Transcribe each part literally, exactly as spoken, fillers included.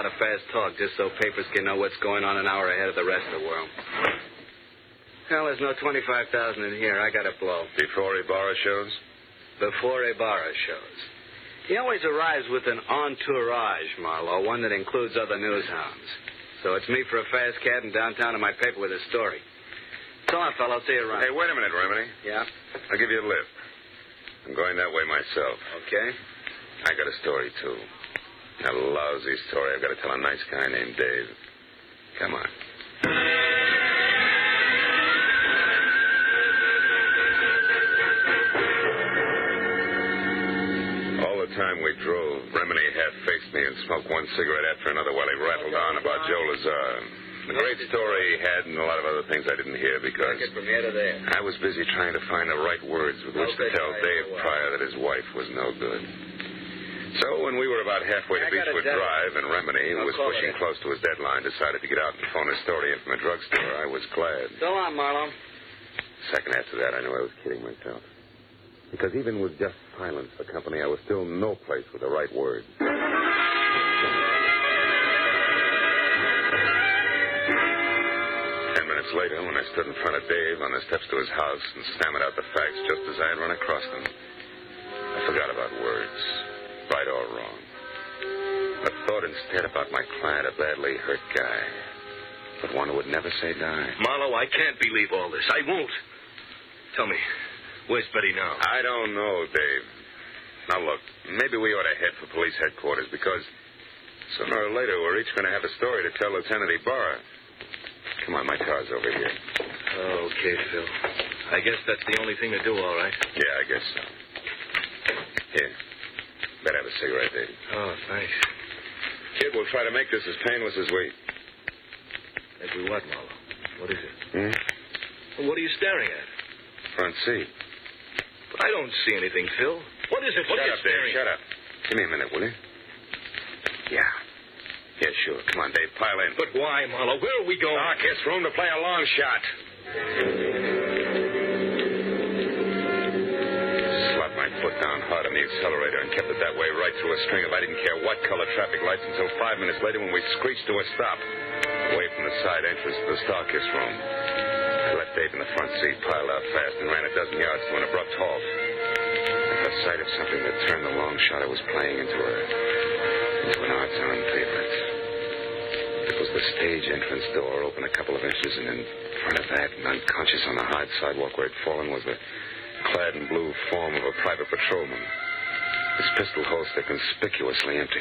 of fast talk just so papers can know what's going on an hour ahead of the rest of the world. Well, there's no twenty-five thousand in here. I got to blow. Before Ibarra shows? Before Ibarra shows. He always arrives with an entourage, Marlowe, one that includes other news hounds. So it's me for a fast cab in downtown and my paper with a story. So on, fellow. See you around. Hey, wait a minute, Remini. Yeah? I'll give you a lift. I'm going that way myself. Okay. I got a story, too. A lousy story I've got to tell a nice guy named Dave. Come on. All the time we drove, Remini half-faced me and smoked one cigarette after another while he rattled on about Joe Lazar. The great story he had and a lot of other things I didn't hear because from here to there. I was busy trying to find the right words with which to tell Dave Pryor that his wife was no good. So when we were about halfway to Beechwood Drive and Remini, who was pushing close to his deadline, decided to get out and phone his story in from a drugstore, I was glad. So long, Marlowe. Second after that, I knew I was kidding myself. Because even with just silence for company, I was still no place with the right words. Ten minutes later, when I stood in front of Dave on the steps to his house and stammered out the facts just as I had run across them, I forgot about words, right or wrong. But thought instead about my client, a badly hurt guy, but one who would never say die. Marlowe, I can't believe all this. I won't. Tell me, where's Betty now? I don't know, Dave. Now, look, maybe we ought to head for police headquarters because sooner or later we're each going to have a story to tell Lieutenant Ibarra. Come on, my car's over here. Okay, Phil. I guess that's the only thing to do, all right. Yeah, I guess so. Here. Better have a cigarette, Dave. Oh, thanks. Kid, we'll try to make this as painless as we... As we what, Marlowe? What is it? Hmm? Well, what are you staring at? Front seat. But I don't see anything, Phil. What is it? What Shut are you up, staring Dave. Shut up. Give me a minute, will you? Yeah. Yeah, sure. Come on, Dave. Pile in. But why, Marlowe? Where are we going? Doc, it's room to play a long shot. Slapped my foot down hard on the accelerator and kept it that way right through a string of I didn't care what color traffic lights until five minutes later when we screeched to a stop away from the side entrance to the Starkiss room. I left Dave in the front seat, piled out fast, and ran a dozen yards to an abrupt halt. I caught sight of something that turned the long shot I was playing into a into an arts-on favorite. It was the stage entrance door, open a couple of inches, and in front of that, and unconscious on the hard sidewalk where he'd fallen, was the clad in blue form of a private patrolman. His pistol holster conspicuously empty.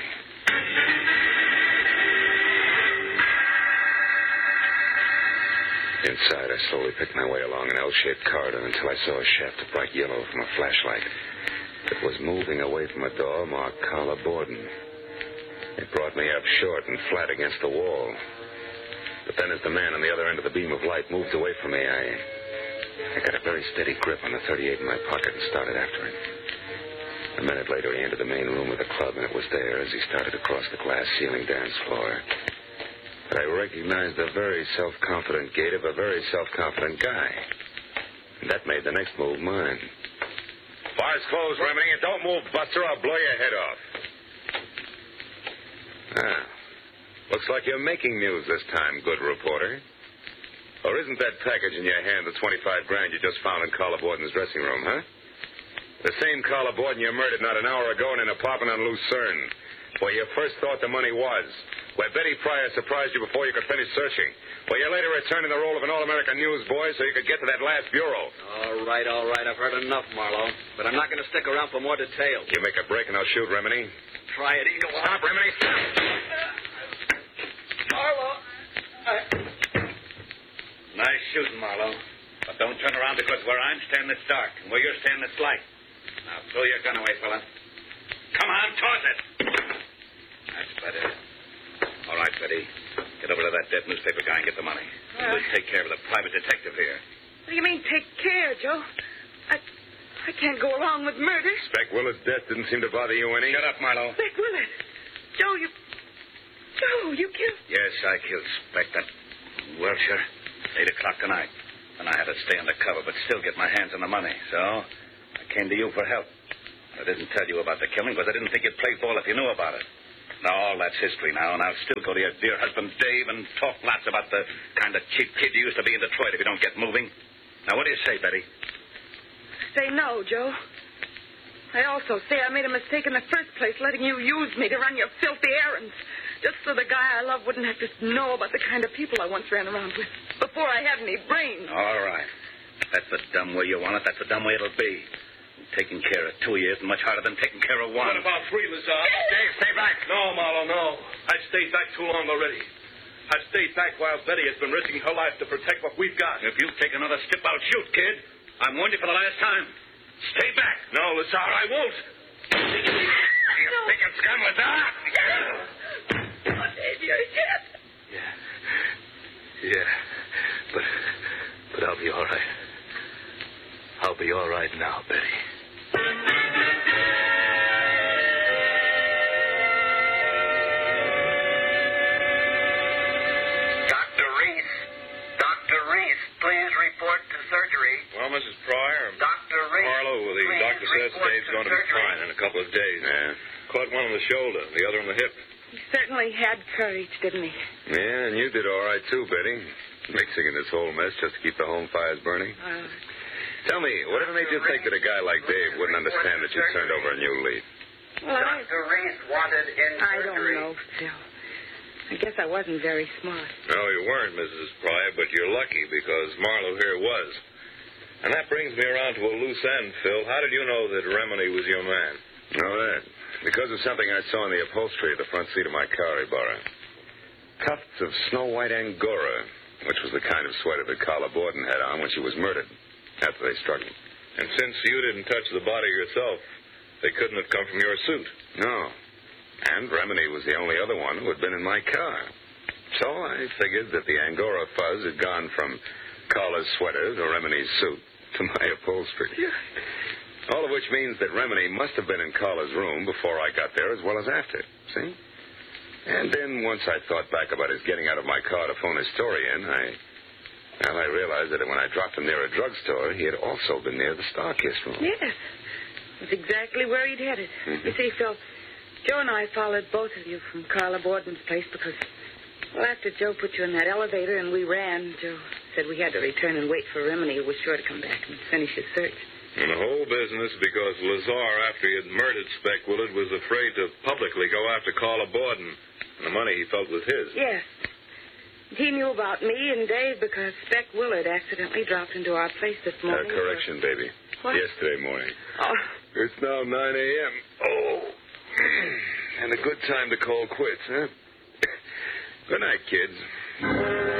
Inside, I slowly picked my way along an L-shaped corridor until I saw a shaft of bright yellow from a flashlight. It was moving away from a door marked Carla Borden. It brought me up short and flat against the wall. But then as the man on the other end of the beam of light moved away from me, I, I got a very steady grip on the thirty-eight in my pocket and started after him. A minute later, he entered the main room of the club, and it was there as he started across the glass ceiling dance floor that I recognized the very self-confident gait of a very self-confident guy. And that made the next move mine. Bar's closed, Remini, and don't move, Buster. I'll blow your head off. Ah. Looks like you're making news this time, good reporter. Or isn't that package in your hand the twenty-five grand you just found in Carla Borden's dressing room, huh? The same Carla Borden you murdered not an hour ago in an apartment on Lucerne, where you first thought the money was, where Betty Pryor surprised you before you could finish searching, where you later returned in the role of an all-American newsboy so you could get to that last bureau. All right, all right. I've heard enough, Marlowe. But I'm not going to stick around for more details. You make a break and I'll shoot, Remini. Try it, Eagle. Stop, Remini. Marlowe. I... Nice shooting, Marlowe. But don't turn around because where I'm standing it's dark, and where you're standing it's light. Now throw your gun away, fella. Come on, toss it. That's better. All right, Betty. Get over to that dead newspaper guy and get the money. Uh, we'll take care of the private detective here. What do you mean, take care, Joe? I I can't go along with murder. Spec Willard's death didn't seem to bother you any? Shut up, Marlowe. Spec Willard. Joe, you... Joe, you killed... Yes, I killed Spec. That... Well, sure. Eight o'clock tonight. And I had to stay undercover, but still get my hands on the money. So, I came to you for help. I didn't tell you about the killing because I didn't think you'd play ball if you knew about it. Now, all that's history now, and I'll still go to your dear husband, Dave, and talk lots about the kind of cheap kid you used to be in Detroit if you don't get moving. Now, what do you say, Betty? Say no, Joe. I also say I made a mistake in the first place letting you use me to run your filthy errands. Just so the guy I love wouldn't have to know about the kind of people I once ran around with before I had any brains. All right. That's the dumb way you want it. That's the dumb way it'll be. Taking care of two of you isn't much harder than taking care of one. What about three, Lazar? Dave, stay back. No, Marlowe, no. I've stayed back too long already. I've stayed back while Betty has been risking her life to protect what we've got. If you take another step, I'll shoot, kid. I'm warning you for the last time. Stay back. No, Lazar, I won't. You No. thinking scum, Lazar? Oh, Dave, you're dead. Yeah. Yeah. But, but I'll be all right. I'll be all right now, Betty. Doctor Reese. Doctor Reese, please report to surgery. Well, Missus Pryor, Doctor Reese. Marlowe, the please doctor says report Dave's to going to be surgery. fine in a couple of days. Yeah. Caught one on the shoulder, the other on the hip. He certainly had courage, didn't he? Yeah, and you did all right, too, Betty. Mixing in this whole mess just to keep the home fires burning. Uh, Tell me, whatever made you think that a guy like Dave wouldn't understand that you turned over a new leaf? well, I, Doctor Reese wanted in I don't surgery. know, Phil. I guess I wasn't very smart. No, you weren't, Missus Pryor, but you're lucky because Marlowe here was. And that brings me around to a loose end, Phil. How did you know that Remini was your man? Know that? Because of something I saw in the upholstery at the front seat of my car, Ibarra. Tufts of snow-white Angora, which was the kind of sweater that Carla Borden had on when she was murdered, after they struck him. And since you didn't touch the body yourself, they couldn't have come from your suit. No. And Remini was the only other one who had been in my car. So I figured that the Angora fuzz had gone from Carla's sweater to Remini's suit to my upholstery. All of which means that Remini must have been in Carla's room before I got there as well as after. See? And then once I thought back about his getting out of my car to phone his story in, I... Well, I realized that when I dropped him near a drugstore, he had also been near the Starkist room. Yes. That's exactly where he'd headed. Mhm. You see, Phil, Joe and I followed both of you from Carla Borden's place because, well, after Joe put you in that elevator and we ran, Joe said we had to return and wait for Remini, who was sure to come back and finish his search. And the whole business because Lazar, after he had murdered Speck Willard, was afraid to publicly go after Carla Borden. And the money he felt was his. Yes. He knew about me and Dave because Speck Willard accidentally dropped into our place this Uh, morning. correction, baby. What? Yesterday morning. Oh, It's now nine a.m. Oh. And a good time to call quits, huh? Good night, kids.